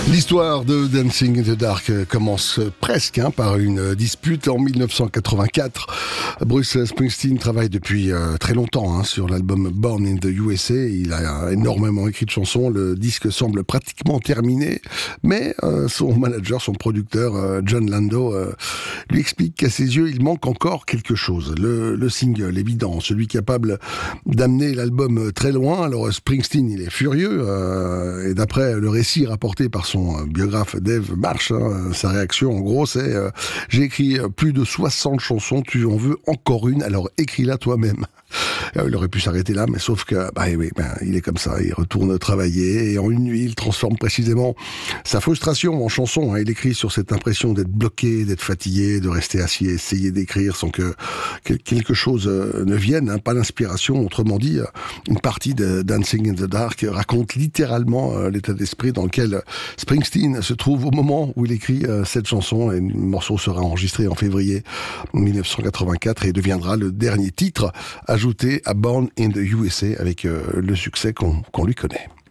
L'histoire de Dancing in the Dark commence presque par une dispute en 1984. Bruce Springsteen travaille depuis très longtemps sur l'album Born in the USA. Il a énormément écrit de chansons. Le disque semble pratiquement terminé, mais son manager, son producteur, John Lando, lui explique qu'à ses yeux, il manque encore quelque chose. Le single, évident, celui capable d'amener l'album très loin. Alors Springsteen, il est furieux, et d'après le récit rapporté par son biographe Dave Marsh, sa réaction en gros c'est j'ai écrit plus de 60 chansons, tu en veux encore une, alors écris-la toi-même. Il aurait pu s'arrêter là, mais sauf que il est comme ça, il retourne travailler et en une nuit il transforme précisément sa frustration en chanson. Il écrit sur cette impression d'être bloqué, d'être fatigué, de rester assis et essayer d'écrire sans que quelque chose ne vienne, pas d'inspiration. Autrement dit, une partie de Dancing in the Dark raconte littéralement l'état d'esprit dans lequel Springsteen se trouve au moment où il écrit cette chanson. Et le morceau sera enregistré en février 1984 et deviendra le dernier titre ajouté à Born in the USA avec le succès qu'on lui connaît.